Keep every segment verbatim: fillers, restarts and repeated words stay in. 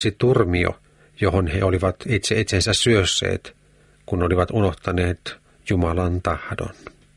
se turmio, johon he olivat itse itsensä syösseet, kun olivat unohtaneet Jumalan tahdon.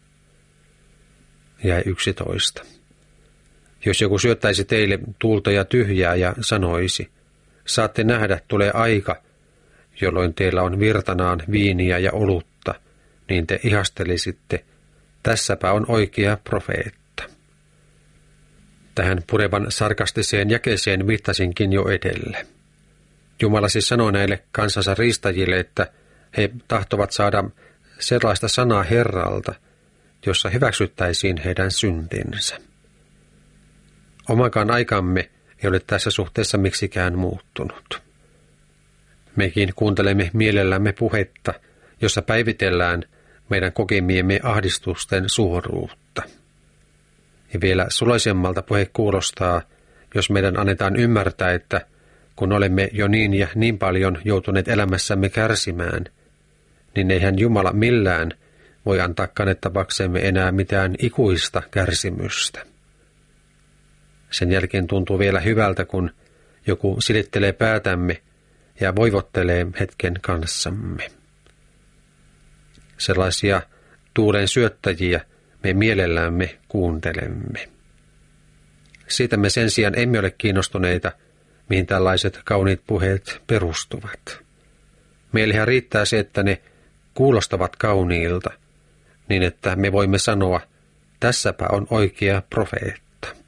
Jäi yksitoista. Jos joku syöttäisi teille tuulta ja tyhjää ja sanoisi, saatte nähdä, tulee aika, jolloin teillä on virtanaan viiniä ja olutta, niin te ihastelisitte, tässäpä on oikea profeetta. Tähän purevan sarkastiseen jakeeseen viittasinkin jo edellä. Jumala siis sanoi näille kansansa riistajille, että he tahtovat saada sellaista sanaa Herralta, jossa hyväksyttäisiin heidän syntinsä. Omakaan aikamme ei ole tässä suhteessa miksikään muuttunut. Mekin kuuntelemme mielellämme puhetta, jossa päivitellään meidän kokemiemme ahdistusten suoruutta. Ja vielä sulaisemmalta puhe kuulostaa, jos meidän annetaan ymmärtää, että kun olemme jo niin ja niin paljon joutuneet elämässämme kärsimään, niin eihän Jumala millään voi antaa kannettavaksemme enää mitään ikuista kärsimystä. Sen jälkeen tuntuu vielä hyvältä, kun joku silittelee päätämme ja voivottelee hetken kanssamme. Sellaisia tuulen syöttäjiä me mielellämme kuuntelemme. Siitä me sen sijaan emme ole kiinnostuneita, mihin tällaiset kauniit puheet perustuvat. Meillehän riittää se, että ne kuulostavat kauniilta, niin että me voimme sanoa, tässäpä on oikea profeetta.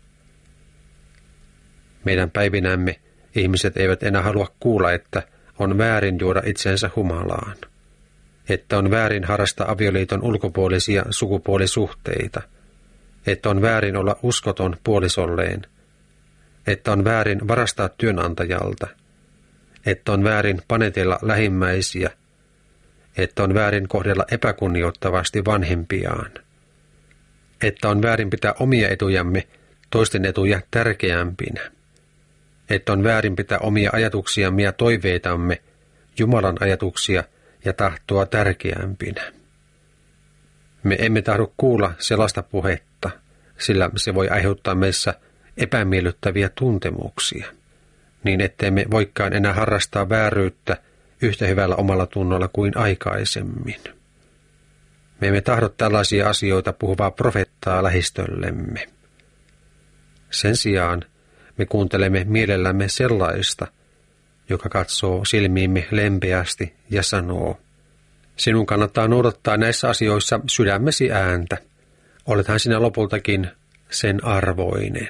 Meidän päivinämme ihmiset eivät enää halua kuulla, että on väärin juoda itsensä humalaan, että on väärin harrastaa avioliiton ulkopuolisia sukupuolisuhteita, että on väärin olla uskoton puolisolleen, että on väärin varastaa työnantajalta, että on väärin panetella lähimmäisiä, että on väärin kohdella epäkunnioittavasti vanhempiaan, että on väärin pitää omia etujamme toisten etuja tärkeämpinä, että on väärin pitää omia ajatuksiamme ja toiveitamme Jumalan ajatuksia ja tahtoa tärkeämpinä. Me emme tahdo kuulla sellaista puhetta, sillä se voi aiheuttaa meissä epämiellyttäviä tuntemuksia, niin ettemme voikaan enää harrastaa vääryyttä yhtä hyvällä omalla tunnolla kuin aikaisemmin. Me emme tahdo tällaisia asioita puhuvaa profettaa lähistöllemme. Sen sijaan me kuuntelemme mielellämme sellaista, joka katsoo silmiimme lempeästi ja sanoo, sinun kannattaa noudattaa näissä asioissa sydämesi ääntä. Olethan sinä lopultakin sen arvoinen.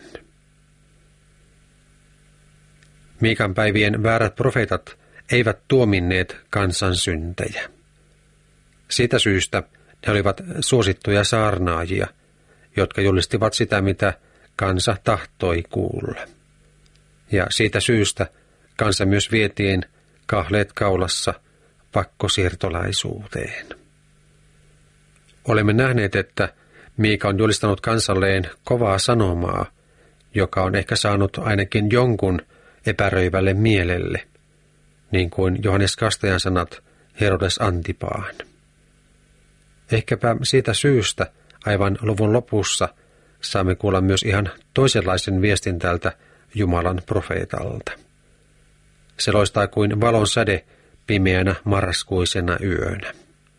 Miikan päivien väärät profeetat eivät tuominneet kansan syntejä. Siitä syystä ne olivat suosittuja saarnaajia, jotka julistivat sitä, mitä kansa tahtoi kuulla. Ja siitä syystä kansa myös vietiin kahleet kaulassa pakkosiirtolaisuuteen. Olemme nähneet, että Miika on julistanut kansalleen kovaa sanomaa, joka on ehkä saanut ainakin jonkun epäröivälle mielelle, niin kuin Johannes Kastajan sanat Herodes Antipaan. Ehkäpä siitä syystä aivan luvun lopussa saamme kuulla myös ihan toisenlaisen viestin tältä Jumalan profeetalta. Se loistaa kuin valon säde pimeänä marraskuisena yönä.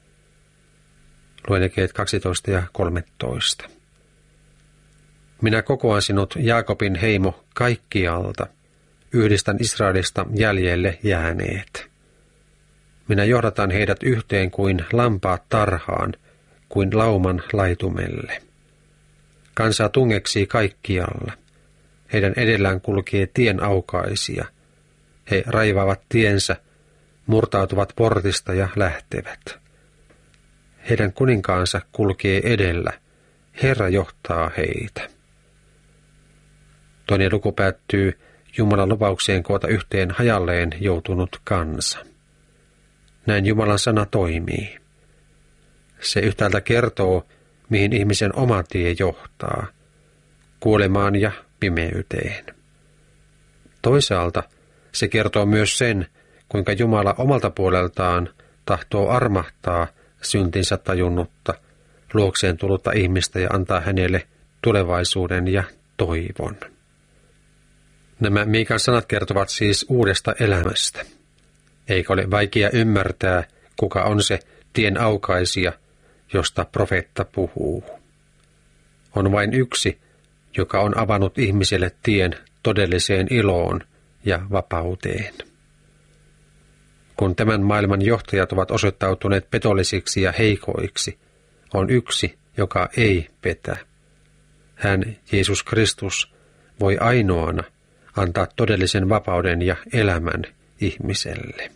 Luen jakeet kaksitoista ja kolmetoista. Minä kokoan sinut, Jaakobin heimo, kaikkialta. Yhdistän Israelista jäljelle jääneet. Minä johdatan heidät yhteen kuin lampaat tarhaan, kuin lauman laitumelle. Kansaa tungeksii kaikkialla. Heidän edellään kulkee tien aukaisia. He raivaavat tiensä, murtautuvat portista ja lähtevät. Heidän kuninkaansa kulkee edellä. Herra johtaa heitä. Toinen luku päättyy Jumalan lupaukseen koota yhteen hajalleen joutunut kansa. Näin Jumalan sana toimii. Se yhtäältä kertoo, mihin ihmisen oma tie johtaa, kuolemaan ja pimeyteen. Toisaalta se kertoo myös sen, kuinka Jumala omalta puoleltaan tahtoo armahtaa syntinsä tajunnutta, luokseen tullutta ihmistä ja antaa hänelle tulevaisuuden ja toivon. Nämä Miikan sanat kertovat siis uudesta elämästä. Eikä ole vaikea ymmärtää, kuka on se tien aukaisija, josta profeetta puhuu. On vain yksi, joka on avannut ihmiselle tien todelliseen iloon ja vapauteen. Kun tämän maailman johtajat ovat osoittautuneet petollisiksi ja heikoiksi, on yksi, joka ei petä. Hän, Jeesus Kristus, voi ainoana antaa todellisen vapauden ja elämän ihmiselle.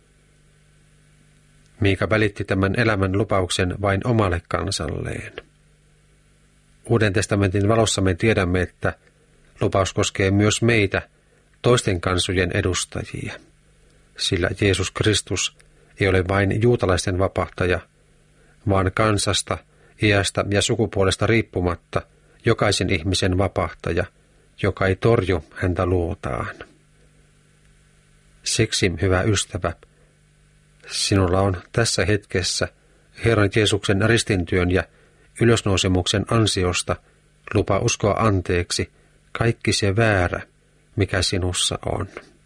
Miika välitti tämän elämän lupauksen vain omalle kansalleen. Uuden testamentin valossa me tiedämme, että lupaus koskee myös meitä, toisten kansojen edustajia, sillä Jeesus Kristus ei ole vain juutalaisten vapahtaja, vaan kansasta, iästä ja sukupuolesta riippumatta jokaisen ihmisen vapahtaja, joka ei torju häntä luotaan. Siksi, hyvä ystävä, sinulla on tässä hetkessä Herran Jeesuksen ristintyön ja ylösnousemuksen ansiosta lupa uskoa anteeksi kaikki se väärä, mikä sinussa on.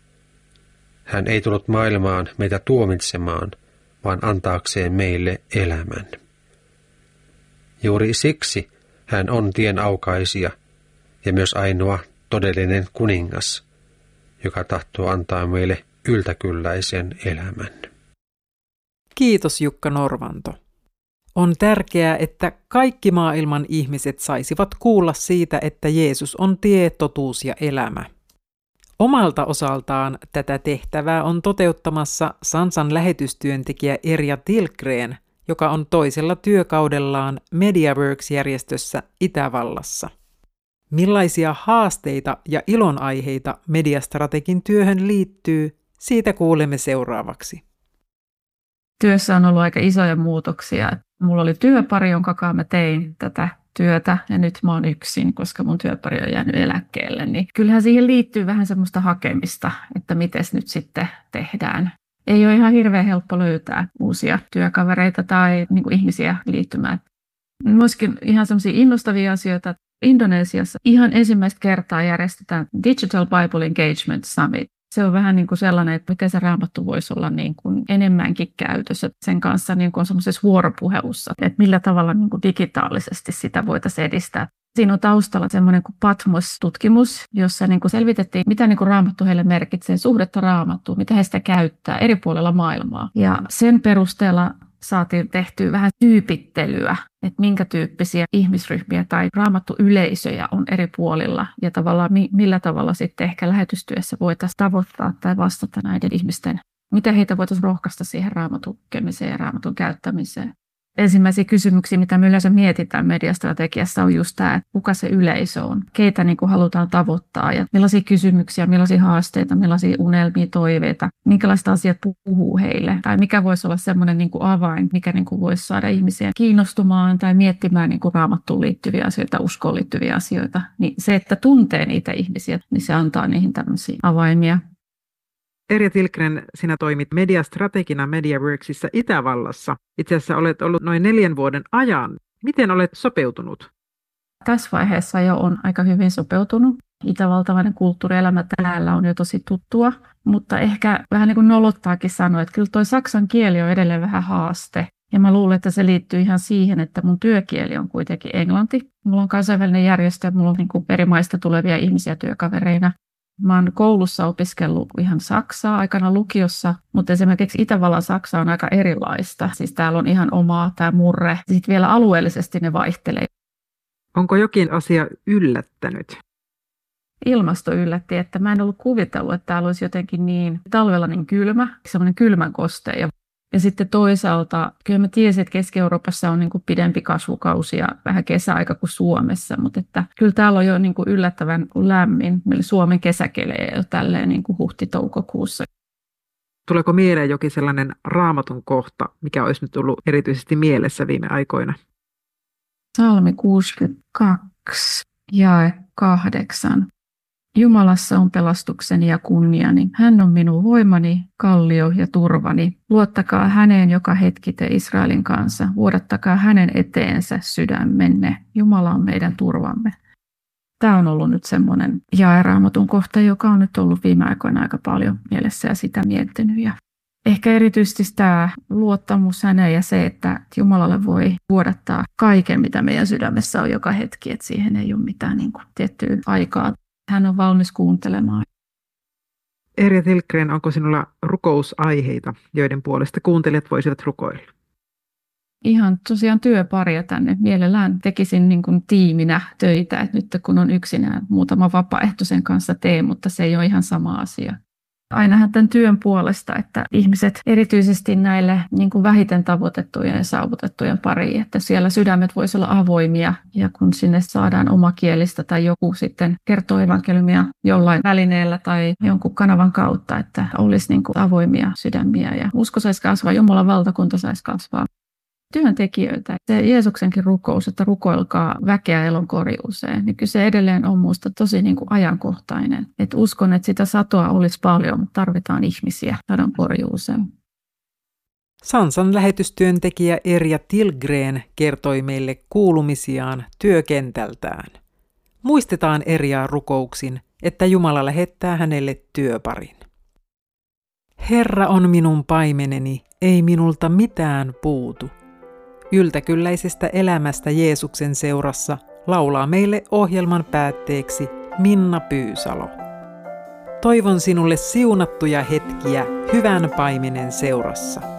Hän ei tullut maailmaan meitä tuomitsemaan, vaan antaakseen meille elämän. Juuri siksi hän on tien aukaisija ja myös ainoa todellinen kuningas, joka tahtoo antaa meille yltäkylläisen elämän. Kiitos Jukka Norvanto. On tärkeää, että kaikki maailman ihmiset saisivat kuulla siitä, että Jeesus on tie, totuus ja elämä. Omalta osaltaan tätä tehtävää on toteuttamassa Sansan lähetystyöntekijä Erja Tilgren, joka on toisella työkaudellaan MediaWorks-järjestössä Itävallassa. Millaisia haasteita ja ilonaiheita Mediastrategin työhön liittyy, siitä kuulemme seuraavaksi. Työssä on ollut aika isoja muutoksia. Mulla oli työpari, jonka kanssa mä tein tätä työtä, ja nyt mä oon yksin, koska mun työpari on jäänyt eläkkeelle. Niin kyllähän siihen liittyy vähän semmoista hakemista, että mites nyt sitten tehdään. Ei ole ihan hirveän helppo löytää uusia työkavereita tai niin kuin ihmisiä liittymään. Myöskin ihan semmoisia innostavia asioita. Indonesiassa ihan ensimmäistä kertaa järjestetään Digital Bible Engagement Summit. Se on vähän niin kuin sellainen, että miten se raamattu voisi olla niin kuin enemmänkin käytössä sen kanssa niin kuin on semmoisessa vuoropuhelussa, että millä tavalla niin kuin digitaalisesti sitä voitaisiin edistää. Siinä on taustalla semmoinen kuin Patmos-tutkimus, jossa niin kuin selvitettiin, mitä niin kuin raamattu heille merkitsee, suhdetta raamattuun, mitä he sitä käyttää eri puolilla maailmaa. Ja sen perusteella saatiin tehtyä vähän tyypittelyä, että minkä tyyppisiä ihmisryhmiä tai raamattuyleisöjä on eri puolilla ja tavallaan millä tavalla sitten ehkä lähetystyössä voitaisiin tavoittaa tai vastata näiden ihmisten, miten heitä voitaisiin rohkaista siihen raamatun lukemiseen ja raamatun käyttämiseen. Ensimmäisiä kysymyksiä, mitä me yleensä mietitään mediastrategiassa, on just tämä, että kuka se yleisö on, keitä niin kuin halutaan tavoittaa ja millaisia kysymyksiä, millaisia haasteita, millaisia unelmia, toiveita, minkälaista asiat puhuu heille tai mikä voisi olla semmoinen niin kuin avain, mikä niin kuin voisi saada ihmisiä kiinnostumaan tai miettimään niin kuin raamattuun liittyviä asioita, uskoon liittyviä asioita. Niin se, että tuntee niitä ihmisiä, niin se antaa niihin tämmöisiä avaimia. Erja Tilgren, sinä toimit mediastrategina MediaWorksissa Itävallassa. Itse asiassa olet ollut noin neljän vuoden ajan. Miten olet sopeutunut? Tässä vaiheessa jo on aika hyvin sopeutunut. Itävaltalainen kulttuurielämä täällä on jo tosi tuttua, mutta ehkä vähän niin kuin nolottaakin sanoa, että kyllä toi saksan kieli on edelleen vähän haaste. Ja mä luulen, että se liittyy ihan siihen, että mun työkieli on kuitenkin englanti. Mulla on kansainvälinen järjestö ja mulla on niin kuin eri maista tulevia ihmisiä työkavereina. Mä oon koulussa opiskellut ihan saksaa aikana lukiossa, mutta esimerkiksi Itävallan saksa on aika erilaista. Siis täällä on ihan omaa tämä murre. Sitten vielä alueellisesti ne vaihtelee. Onko jokin asia yllättänyt? Ilmasto yllätti, että mä en ollut kuvitellut, että täällä olisi jotenkin niin talvella niin kylmä, semmoinen kylmän koste. Ja sitten toisaalta, kyllä mä tiesin, että Keski-Euroopassa on niin kuin pidempi kasvukausi ja vähän kesäaika kuin Suomessa, mutta että kyllä täällä on jo niin kuin yllättävän lämmin. Meillä Suomen kesä kelee jo tälleen niin kuin huhti-toukokuussa. Tuleeko mieleen jokin sellainen raamatun kohta, mikä olisi nyt ollut erityisesti mielessä viime aikoina? Psalmi kuusikymmentäkaksi, jae kahdeksan. Jumalassa on pelastukseni ja kunniani. Hän on minun voimani, kallio ja turvani. Luottakaa häneen joka hetki te Israelin kanssa. Vuodattakaa hänen eteensä sydämenne. Jumala on meidän turvamme. Tämä on ollut nyt semmoinen jae-raamatun kohta, joka on nyt ollut viime aikoina aika paljon mielessä ja sitä miettinyt. Ja ehkä erityisesti tämä luottamus häneen ja se, että Jumalalle voi vuodattaa kaiken, mitä meidän sydämessä on joka hetki, että siihen ei ole mitään niin kuin tiettyä aikaa. Hän on valmis kuuntelemaan. Erja Tilgren, onko sinulla rukousaiheita, joiden puolesta kuuntelijat voisivat rukoilla? Ihan tosiaan työparia tänne. Mielellään tekisin niin kuin tiiminä töitä, että nyt kun on yksinään muutama vapaaehtoisen kanssa tee, mutta se ei ole ihan sama asia. Ainahan tämän työn puolesta, että ihmiset erityisesti näille niin kuin vähiten tavoitettujen ja saavutettujen pariin, että siellä sydämet voisi olla avoimia ja kun sinne saadaan omakielistä tai joku sitten kertoo evankeliumia jollain välineellä tai jonkun kanavan kautta, että olisi niin kuin avoimia sydämiä ja usko saisi kasvaa, Jumalan valtakunta saisi kasvaa. Työntekijöitä. Se Jeesuksenkin rukous, että rukoilkaa väkeä elon korjuuseen, niin kyllä se edelleen on minusta tosi niin kuin ajankohtainen. Et uskon, että sitä satoa olisi paljon, mutta tarvitaan ihmisiä sadon korjuuseen. Sansan lähetystyöntekijä Erja Tilgren kertoi meille kuulumisiaan työkentältään. Muistetaan Erjaa rukouksin, että Jumala lähettää hänelle työparin. Herra on minun paimeneni, ei minulta mitään puutu. Yltäkylläisestä elämästä Jeesuksen seurassa laulaa meille ohjelman päätteeksi Minna Pyysalo. Toivon sinulle siunattuja hetkiä hyvän paimenen seurassa.